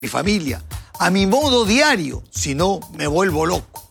mi familia, a mi modo diario, si no me vuelvo loco.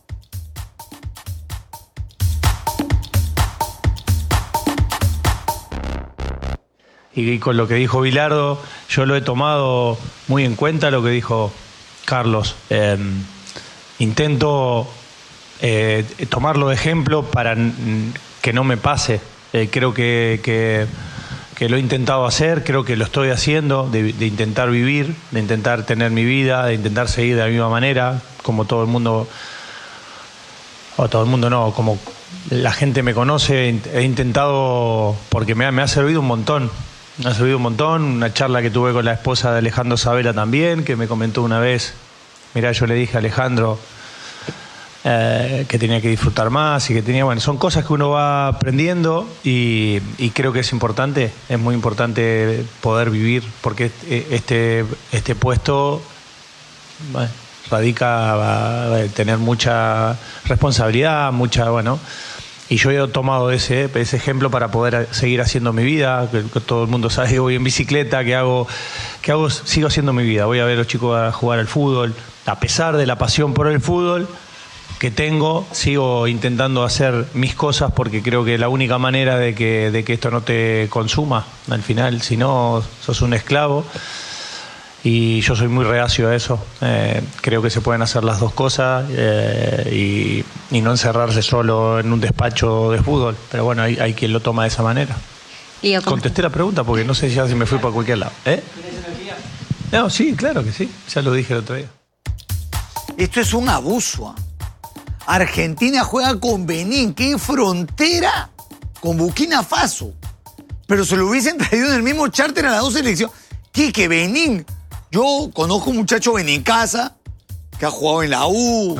Y con lo que dijo Bilardo, yo lo he tomado muy en cuenta lo que dijo Carlos. Intento tomarlo de ejemplo para que no me pase. Creo que lo he intentado hacer, creo que lo estoy haciendo, de intentar vivir, de intentar tener mi vida, de intentar seguir de la misma manera, como todo el mundo, o todo el mundo no, como la gente me conoce. He intentado, porque me ha servido un montón. Me ha servido un montón, una charla que tuve con la esposa de Alejandro Sabela también, que me comentó una vez, mirá, yo le dije a Alejandro que tenía que disfrutar más y que tenía, bueno, son cosas que uno va aprendiendo y creo que es importante, es muy importante poder vivir, porque este puesto, bueno, radica tener mucha responsabilidad, bueno. Y yo he tomado ese ejemplo para poder seguir haciendo mi vida, que todo el mundo sabe que voy en bicicleta, sigo haciendo mi vida. Voy a ver a los chicos a jugar al fútbol. A pesar de la pasión por el fútbol que tengo, sigo intentando hacer mis cosas porque creo que la única manera de que esto no te consuma, al final, si no, sos un esclavo. Y yo soy muy reacio a eso. Creo que se pueden hacer las dos cosas y no encerrarse solo en un despacho de fútbol. Pero bueno, hay quien lo toma de esa manera. Contesté la pregunta porque no sé ya si me fui para cualquier lado. ¿Tienes energía? No, sí, claro que sí. Ya lo dije el otro día. Esto es un abuso. Argentina juega con Benín, que es frontera con Burkina Faso. Pero se lo hubiesen traído en el mismo charter a las dos selecciones. ¿Qué Benín? Yo conozco un muchacho Benincasa que ha jugado en la U.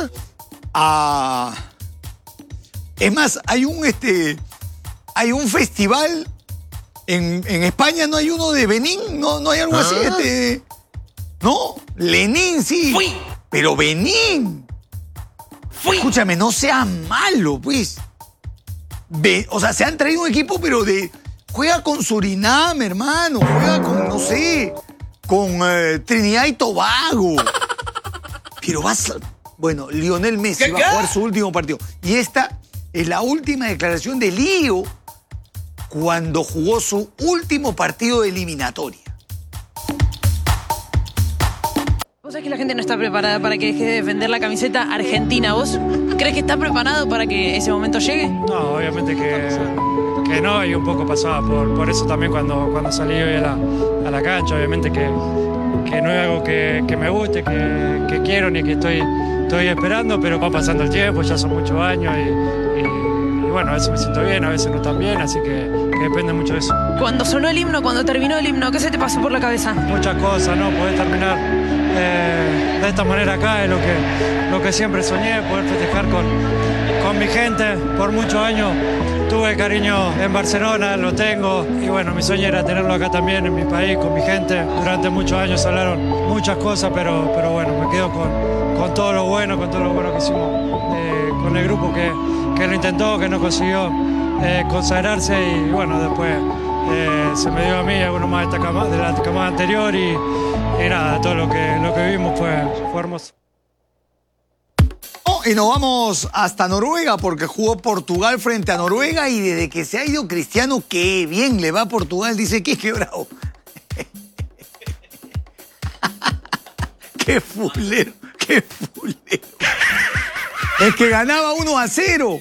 Es más, hay un festival en España, ¿no hay uno de Benín? ¿No hay algo así? ¿No? Lenín, sí. Fui. Pero Benín. Escúchame, no seas malo, pues. O sea, se han traído un equipo, pero juega con Surinam, hermano. Juega con, no sé, con Trinidad y Tobago. Pero bueno, Lionel Messi va a jugar su último partido. Y esta es la última declaración de Lío cuando jugó su último partido de eliminatoria. ¿Vos sabés que la gente no está preparada para que deje de defender la camiseta argentina? ¿Vos crees que está preparado para que ese momento llegue? No, obviamente que no, y un poco pasaba por eso también cuando salí hoy a la cancha. Obviamente que no es algo que me guste, que quiero ni que estoy esperando, pero va pasando el tiempo, ya son muchos años y bueno, a veces me siento bien, a veces no tan bien, así que depende mucho de eso. Cuando sonó el himno, cuando terminó el himno, ¿qué se te pasó por la cabeza? Muchas cosas, ¿no? Poder terminar de esta manera acá es lo que siempre soñé, poder festejar con mi gente. Por muchos años tuve cariño en Barcelona, lo tengo, y bueno, mi sueño era tenerlo acá también en mi país, con mi gente. Durante muchos años hablaron muchas cosas, pero bueno, me quedo con todo lo bueno, que hicimos con el grupo que lo intentó, que no consiguió consagrarse, y bueno, después se me dio a mí y a algunos más de la camada anterior y nada, todo lo que vimos fue hermoso. Y nos vamos hasta Noruega porque jugó Portugal frente a Noruega y desde que se ha ido Cristiano, qué bien le va a Portugal, dice que bravo. Qué fulero. Es que ganaba 1-0.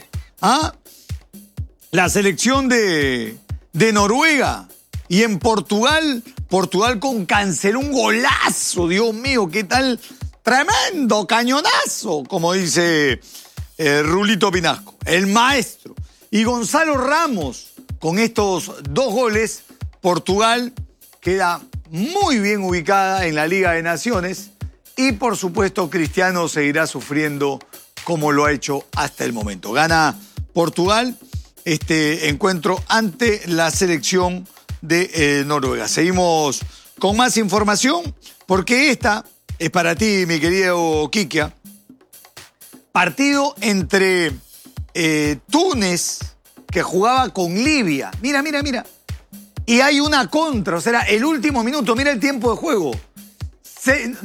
La selección de Noruega. Y en Portugal canceló un golazo. Dios mío, qué tal. Tremendo cañonazo, como dice Rulito Pinasco, el maestro. Y Gonzalo Ramos, con estos 2 goles, Portugal queda muy bien ubicada en la Liga de Naciones y, por supuesto, Cristiano seguirá sufriendo como lo ha hecho hasta el momento. Gana Portugal este encuentro ante la selección de Noruega. Seguimos con más información porque esta es para ti, mi querido Quiquia. Partido entre Túnez, que jugaba con Libia. Mira. Y hay una contra, o sea, el último minuto, mira el tiempo de juego.